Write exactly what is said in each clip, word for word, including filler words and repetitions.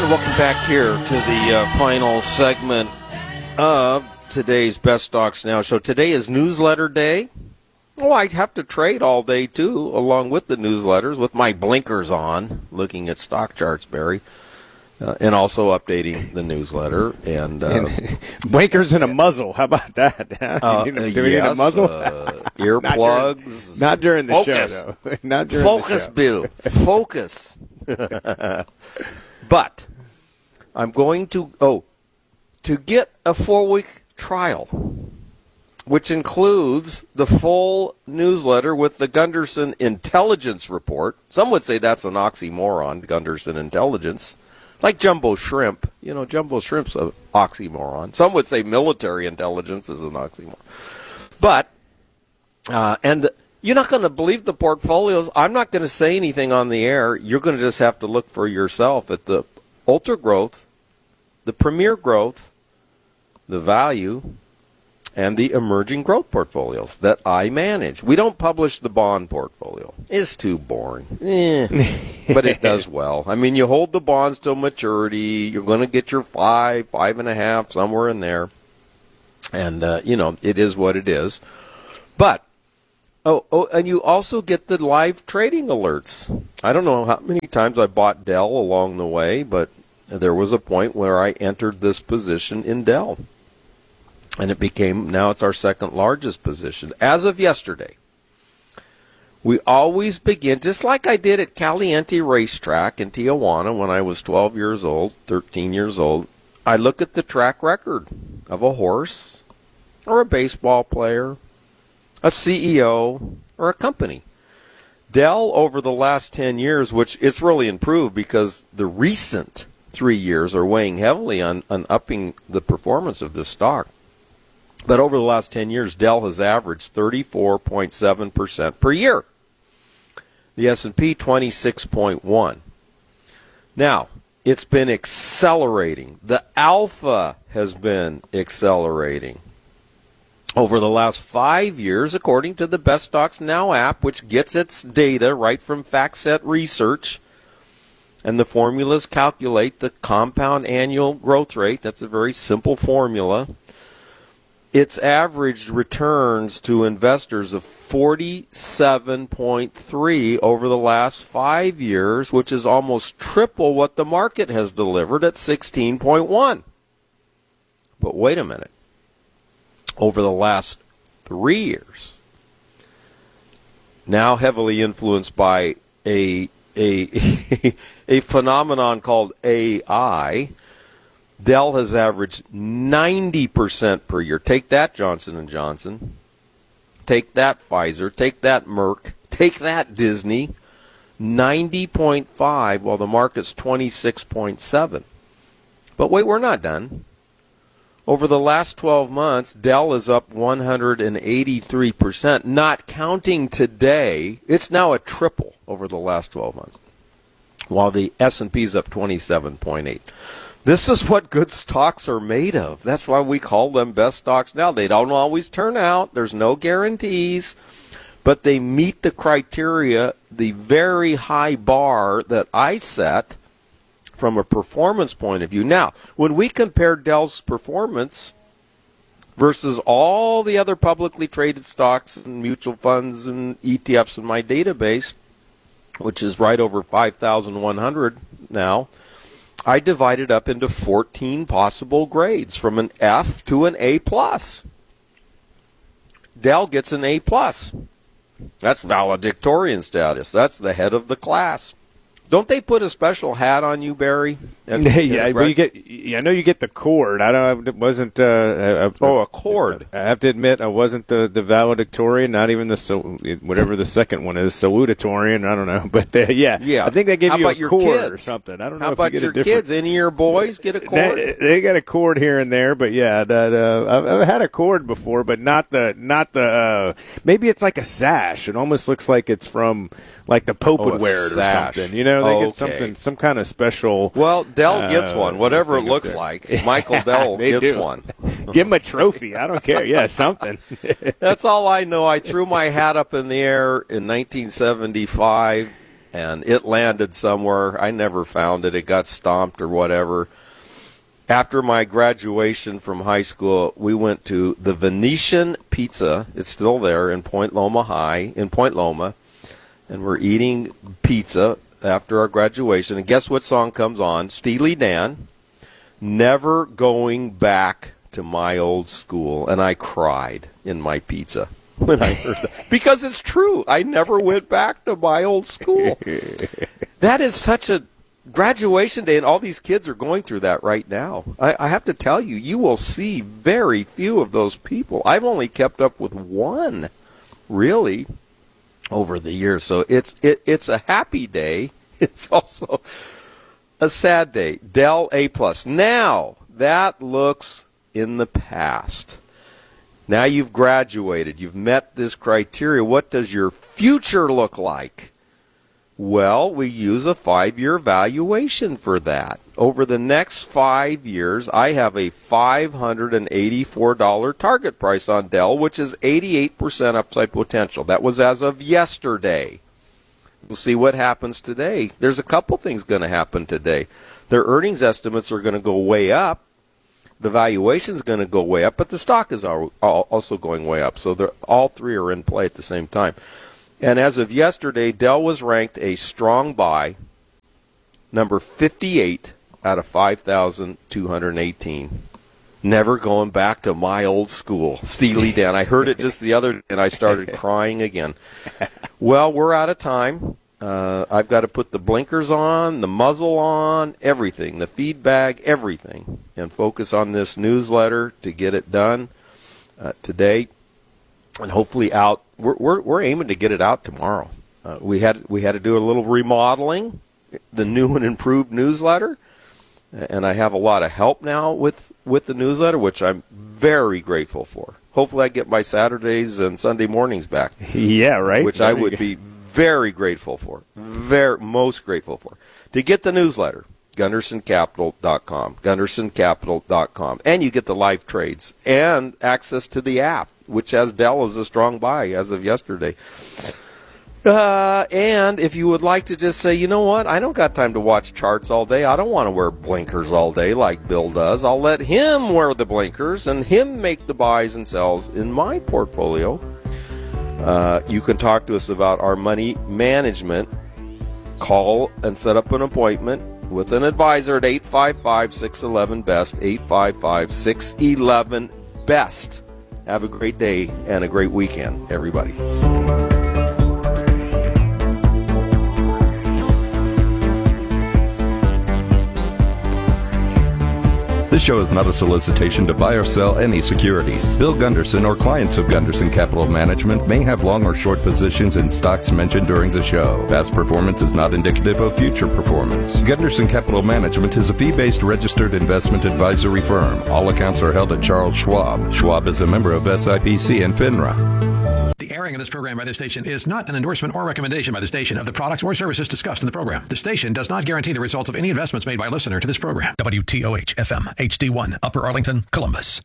welcome back here to the uh, final segment of today's Best Stocks Now show. Today is newsletter day. Oh, I have to trade all day, too, along with the newsletters, with my blinkers on, looking at stock charts, Barry, uh, and also updating the newsletter. And, uh, and blinkers and a muzzle. How about that? Uh, Do we yes, need a muzzle? Uh, earplugs. Not during, not during the Focus. show, though. Not during Focus, the show. Bill. Focus. But I'm going to, oh, to get a four-week trial, which includes the full newsletter with the Gunderson Intelligence Report. Some would say that's an oxymoron, Gunderson Intelligence. Like Jumbo Shrimp. You know, Jumbo Shrimp's an oxymoron. Some would say military intelligence is an oxymoron. But, uh, and you're not going to believe the portfolios. I'm not going to say anything on the air. You're going to just have to look for yourself at the Ultra Growth, the Premier Growth, the Value, and the Emerging Growth portfolios that I manage. We don't publish the bond portfolio. It's too boring. Eh, but it does well. I mean, you hold the bonds till maturity. You're going to get your five, five and a half, somewhere in there. And, uh, you know, it is what it is. But, oh, oh, and you also get the live trading alerts. I don't know how many times I bought Dell along the way, but there was a point where I entered this position in Dell. And it became, now it's our second largest position. As of yesterday, we always begin, just like I did at Caliente Racetrack in Tijuana when I was twelve years old, thirteen years old. I look at the track record of a horse or a baseball player, a C E O, or a company. Dell, over the last ten years, which it's really improved because the recent three years are weighing heavily on, on upping the performance of this stock. But over the last ten years, Dell has averaged thirty-four point seven percent per year. The S and P, twenty-six point one. Now, it's been accelerating. The alpha has been accelerating. Over the last five years, according to the Best Stocks Now app, which gets its data right from FactSet Research, and the formulas calculate the compound annual growth rate. That's a very simple formula. It's averaged returns to investors of forty-seven point three over the last five years, which is almost triple what the market has delivered at sixteen point one. But wait a minute. Over the last three years, now heavily influenced by a a a phenomenon called A I, Dell has averaged ninety percent per year. Take that, Johnson and Johnson. Take that, Pfizer. Take that, Merck. Take that, Disney. ninety point five, while the market's twenty-six point seven. But wait, we're not done. Over the last twelve months, Dell is up one hundred eighty-three percent. Not counting today, it's now a triple over the last twelve months, while the S and P is up twenty-seven point eight. This is what good stocks are made of. That's why we call them best stocks now. They don't always turn out. There's no guarantees. But they meet the criteria, the very high bar that I set from a performance point of view. Now, when we compare Dell's performance versus all the other publicly traded stocks and mutual funds and E T Fs in my database, which is right over five thousand one hundred now, I divided up into fourteen possible grades from an F to an A plus. Dell gets an A plus. That's valedictorian status. That's the head of the class. Don't they put a special hat on you, Barry? At, yeah, well, you get. I know you get the cord. I don't. It wasn't. Uh, a, oh, a cord. I have to admit, I wasn't the, the valedictorian. Not even the whatever the second one is, salutatorian. I don't know, but the, yeah, yeah. I think they give How you about a your cord kids? or something. I don't know. How if about you get your a different... kids? Any of your boys get a cord? They, they got a cord here and there, but yeah, that, uh, I've, I've had a cord before, but not the not the. Uh, maybe it's like a sash. It almost looks like it's from like the Pope oh, would wear it sash. or something. You know, they oh, get okay. something. Some kind of special. Well, Dell uh, gets one, whatever it looks like. Michael Dell gets do. one. Give him a trophy. I don't care. Yeah, something. That's all I know. I threw my hat up in the air in nineteen seventy-five and it landed somewhere. I never found it. It got stomped or whatever. After my graduation from high school, we went to the Venetian Pizza. It's still there in Point Loma High, in Point Loma. And we're eating pizza after our graduation. And guess what song comes on? Steely Dan, Never Going Back to My Old School. And I cried in my pizza when I heard that. Because it's true. I never went back to my old school. That is such a graduation day, and all these kids are going through that right now. I, I have to tell you, you will see very few of those people. I've only kept up with one, really, over the years. So it's it, it's a happy day. It's also a sad day. Dell A plus. Now that looks in the past. Now you've graduated. You've met this criteria. What does your future look like? Well, we use a five-year valuation for that. Over the next five years, I have a five hundred eighty-four dollars target price on Dell, which is eighty-eight percent upside potential. That was as of yesterday. We'll see what happens today. There's a couple things going to happen today. Their earnings estimates are going to go way up. The valuation is going to go way up, but the stock is also going way up. So all three are in play at the same time. And as of yesterday, Dell was ranked a strong buy, number fifty-eight out of five thousand two hundred eighteen. Never going back to my old school. Steely Dan. I heard it just the other day, and I started crying again. Well, we're out of time. Uh, I've got to put the blinkers on, the muzzle on, everything, the feed bag, everything, and focus on this newsletter to get it done uh, today. And hopefully out. We're, we're we're aiming to get it out tomorrow. Uh, we had we had to do a little remodeling, the new and improved newsletter, and I have a lot of help now with with the newsletter, which I'm very grateful for. Hopefully, I get my Saturdays and Sunday mornings back. Yeah, right. Which I would be very grateful for, very most grateful for. To get the newsletter, Gunderson Capital dot com, Gunderson Capital dot com, and you get the live trades and access to the app, which has Dell as a strong buy as of yesterday. Uh, and if you would like to just say, you know what, I don't got time to watch charts all day. I don't want to wear blinkers all day like Bill does. I'll let him wear the blinkers and him make the buys and sells in my portfolio. Uh, you can talk to us about our money management. Call and set up an appointment with an advisor at eight five five, six one one, B E S T, eight five five, six one one, B E S T. Have a great day and a great weekend, everybody. This show is not a solicitation to buy or sell any securities. Bill Gunderson or clients of Gunderson Capital Management may have long or short positions in stocks mentioned during the show. Past performance is not indicative of future performance. Gunderson Capital Management is a fee-based registered investment advisory firm. All accounts are held at Charles Schwab. Schwab is a member of S I P C and FINRA. The airing of this program by this station is not an endorsement or recommendation by the station of the products or services discussed in the program. The station does not guarantee the results of any investments made by a listener to this program. W T O H F M H D one, Upper Arlington, Columbus.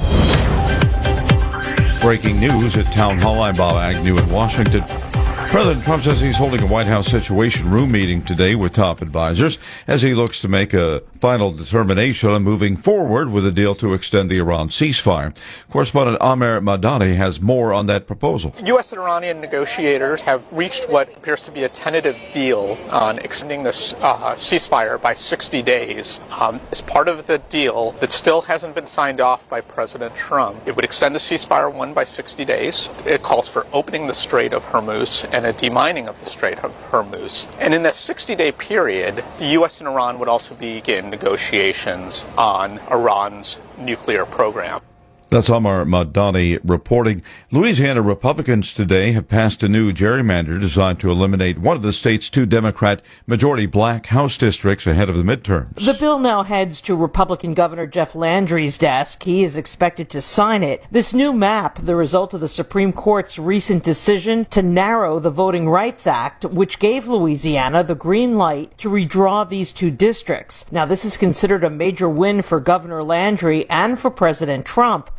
Breaking news at Town Hall. I'm Bob Agnew in Washington. President Trump says he's holding a White House Situation Room meeting today with top advisors as he looks to make a final determination on moving forward with a deal to extend the Iran ceasefire. Correspondent Amer Madani has more on that proposal. U S and Iranian negotiators have reached what appears to be a tentative deal on extending this uh, ceasefire by sixty days. Um, as part of the deal that still hasn't been signed off by President Trump, it would extend the ceasefire one by sixty days. It calls for opening the Strait of Hormuz and a demining of the Strait of Hormuz. And in that sixty-day period, the U S and Iran would also begin negotiations on Iran's nuclear program. That's Amar Madani reporting. Louisiana Republicans today have passed a new gerrymander designed to eliminate one of the state's two Democrat majority black House districts ahead of the midterms. The bill now heads to Republican Governor Jeff Landry's desk. He is expected to sign it. This new map, the result of the Supreme Court's recent decision to narrow the Voting Rights Act, which gave Louisiana the green light to redraw these two districts. Now, this is considered a major win for Governor Landry and for President Trump.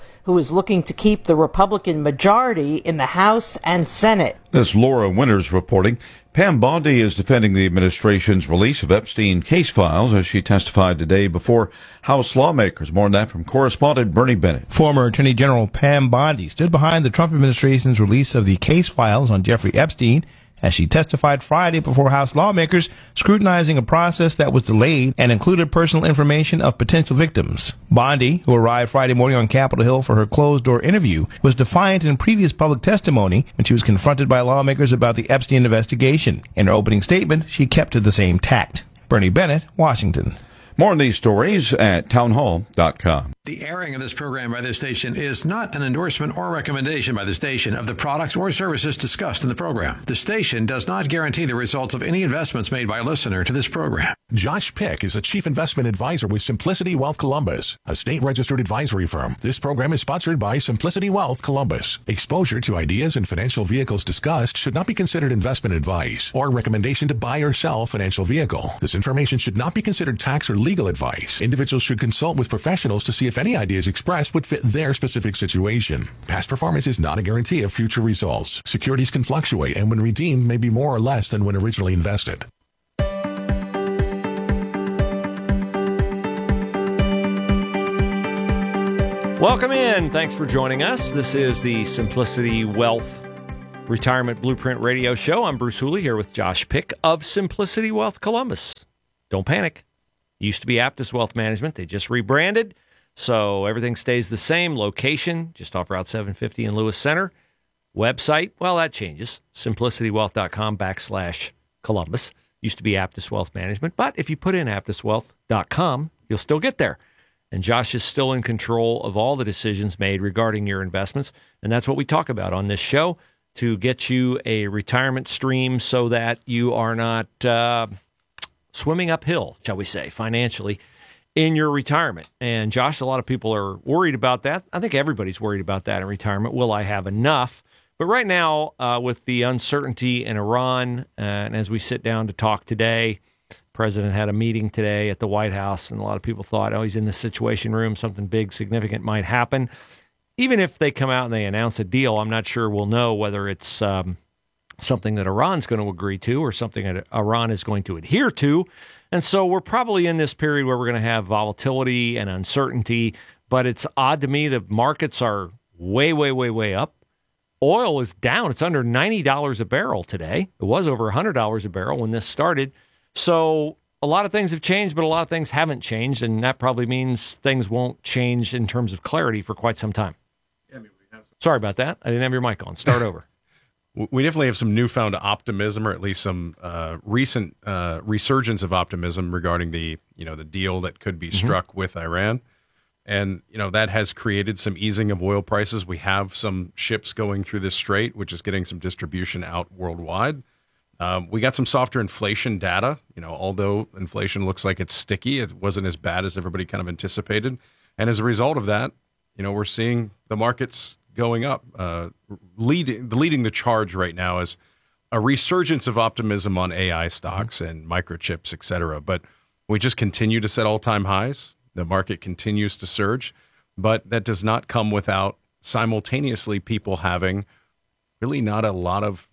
who is looking to keep the Republican majority in the House and Senate. This Laura Winters reporting. Pam Bondi is defending the administration's release of Epstein case files as she testified today before House lawmakers. More on that from correspondent Bernie Bennett. Former Attorney General Pam Bondi stood behind the Trump administration's release of the case files on Jeffrey Epstein as she testified Friday before House lawmakers, scrutinizing a process that was delayed and included personal information of potential victims. Bondi, who arrived Friday morning on Capitol Hill for her closed-door interview, was defiant in previous public testimony when she was confronted by lawmakers about the Epstein investigation. In her opening statement, she kept to the same tact. Bernie Bennett, Washington. More on these stories at townhall dot com. The airing of this program by this station is not an endorsement or recommendation by the station of the products or services discussed in the program. The station does not guarantee the results of any investments made by a listener to this program. Josh Pick is a chief investment advisor with Simplicity Wealth Columbus, a state-registered advisory firm. This program is sponsored by Simplicity Wealth Columbus. Exposure to ideas and financial vehicles discussed should not be considered investment advice or recommendation to buy or sell a financial vehicle. This information should not be considered tax or legal advice. Individuals should consult with professionals to see if any ideas expressed would fit their specific situation. Past performance is not a guarantee of future results. Securities can fluctuate and when redeemed may be more or less than when originally invested. Welcome in. Thanks for joining us. This is the Simplicity Wealth Retirement Blueprint Radio Show. I'm Bruce Hooley here with Josh Pick of Simplicity Wealth Columbus. Don't panic. Used to be Aptus Wealth Management. They just rebranded, so everything stays the same. Location, just off Route seven fifty in Lewis Center. Website, well, that changes. simplicitywealth.com backslash Columbus. Used to be Aptus Wealth Management, but if you put in aptus wealth dot com, you'll still get there. And Josh is still in control of all the decisions made regarding your investments, and that's what we talk about on this show, to get you a retirement stream so that you are not uh, swimming uphill, shall we say, financially in your retirement. And Josh, a lot of people are worried about that. I think everybody's worried about that in retirement. Will I have enough? But right now, uh, with the uncertainty in Iran, uh, and as we sit down to talk today, the president had a meeting today at the White House, and a lot of people thought, oh, he's in the Situation Room, something big, significant might happen. Even if they come out and they announce a deal, I'm not sure we'll know whether it's um, something that Iran's going to agree to or something that Iran is going to adhere to. And so we're probably in this period where we're going to have volatility and uncertainty, but it's odd to me that markets are way, way, way, way up. Oil is down. It's under ninety dollars a barrel today. It was over one hundred dollars a barrel when this started. So a lot of things have changed, but a lot of things haven't changed, and that probably means things won't change in terms of clarity for quite some time. Yeah, I mean, we have some- Sorry about that. I didn't have your mic on. Start over. We definitely have some newfound optimism, or at least some uh, recent uh, resurgence of optimism regarding the, you know, the deal that could be struck mm-hmm. with Iran, and you know that has created some easing of oil prices. We have some ships going through this strait, which is getting some distribution out worldwide. Um, we got some softer inflation data. You know, although inflation looks like it's sticky, it wasn't as bad as everybody kind of anticipated, and as a result of that, you know, we're seeing the markets going up. Uh, leading, leading the charge right now is a resurgence of optimism on A I stocks and microchips, et cetera. But we just continue to set all-time highs. The market continues to surge, but that does not come without simultaneously people having really not a lot of,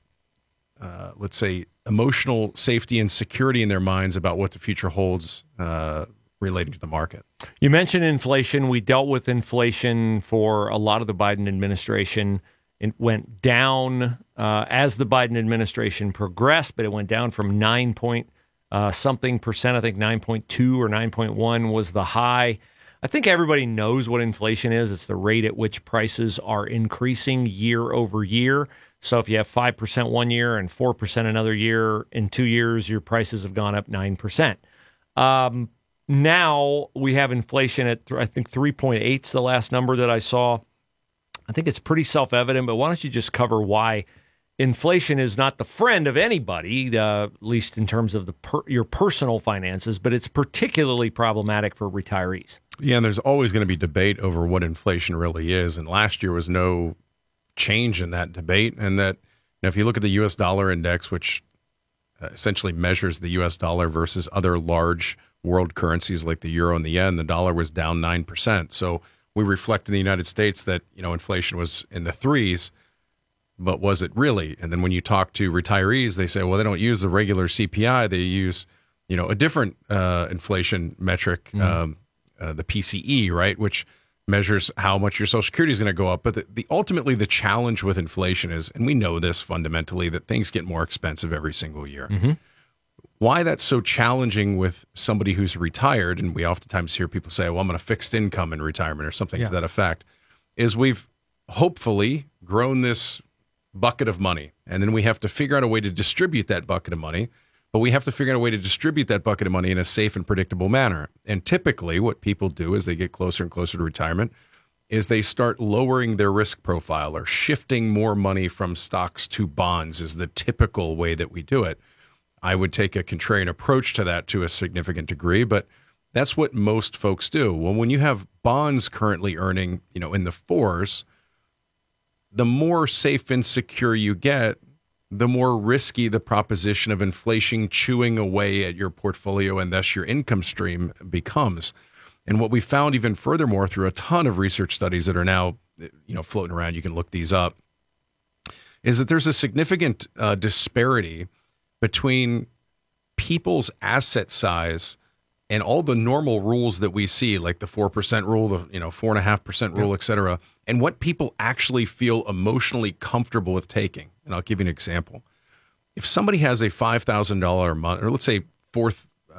uh, let's say, emotional safety and security in their minds about what the future holds uh, relating to the market. You mentioned inflation. We dealt with inflation for a lot of the Biden administration. It went down uh, as the Biden administration progressed, but it went down from nine point uh, something percent. I think nine point two or nine point one was the high. I think everybody knows what inflation is. It's the rate at which prices are increasing year over year. So if you have five percent one year and four percent another year, in two years, your prices have gone up nine percent. Um, Now we have inflation at, th- I think, three point eight is the last number that I saw. I think it's pretty self-evident, but why don't you just cover why inflation is not the friend of anybody, uh, at least in terms of the per- your personal finances, but it's particularly problematic for retirees. Yeah, and there's always going to be debate over what inflation really is, and last year was no change in that debate. And that, you know, if you look at the U S dollar index, which uh, essentially measures the U S dollar versus other large world currencies like the euro and the yen, the dollar was down nine percent. So we reflect in the United States that, you know, inflation was in the threes, but was it really? And then when you talk to retirees, they say, well, they don't use the regular C P I. They use, you know, a different uh, inflation metric, mm-hmm. um, uh, the P C E, right, which measures how much your Social Security is going to go up. But the, the ultimately the challenge with inflation is, and we know this fundamentally, that things get more expensive every single year. Mm-hmm. Why that's so challenging with somebody who's retired, and we oftentimes hear people say, well, I'm on a fixed income in retirement or something yeah. to that effect, is we've hopefully grown this bucket of money, and then we have to figure out a way to distribute that bucket of money, but we have to figure out a way to distribute that bucket of money in a safe and predictable manner. And typically what people do as they get closer and closer to retirement is they start lowering their risk profile or shifting more money from stocks to bonds is the typical way that we do it. I would take a contrarian approach to that to a significant degree, but that's what most folks do. Well, when you have bonds currently earning, you know, in the fours, the more safe and secure you get, the more risky the proposition of inflation chewing away at your portfolio and thus your income stream becomes. And what we found even furthermore through a ton of research studies that are now, you know, floating around, you can look these up, is that there's a significant uh, disparity between people's asset size and all the normal rules that we see, like the four percent rule, the you know four point five percent rule, et cetera, and what people actually feel emotionally comfortable with taking. And I'll give you an example. If somebody has a five thousand dollars a month, or let's say four